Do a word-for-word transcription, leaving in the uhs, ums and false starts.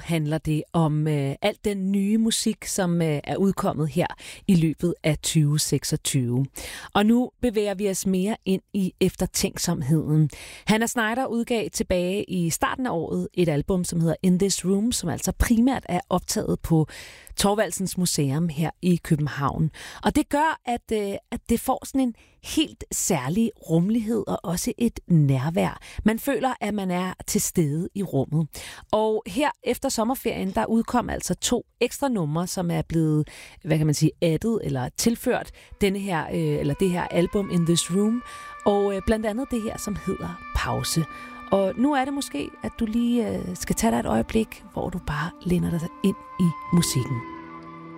handler det om øh, alt den nye musik, som øh, er udkommet her i løbet af tyve seksogtyve. Og nu bevæger vi os mere ind i eftertænksomheden. Hannah Snyder udgav tilbage i starten af året et album, som hedder In This Room, som altså primært er optaget på Thorvaldsens Museum her i København. Og det gør, at, øh, at det får sådan en helt særlig rummelighed og også et nærvær. Man føler, at man er til stede i rummet. Og her efter sommerferien, der udkom altså to ekstra numre, som er blevet, hvad kan man sige, addet eller tilført denne her, øh, eller det her album In This Room. Og øh, blandt andet det her, som hedder Pause. Og nu er det måske, at du lige øh, skal tage dig et øjeblik, hvor du bare læner dig ind i musikken.